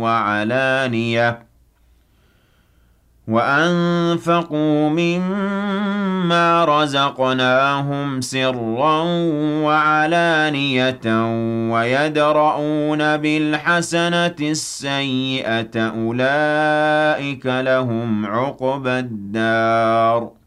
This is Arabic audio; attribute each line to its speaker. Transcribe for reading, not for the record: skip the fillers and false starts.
Speaker 1: وَأَنفَقُوا مِمَّا رَزَقْنَاهُمْ سِرًّا وَعَلَانِيَةً وَيَدْرَءُونَ بِالْحَسَنَةِ السَّيِّئَةَ أُولَٰئِكَ لَهُمْ عُقْبَى الدَّارِ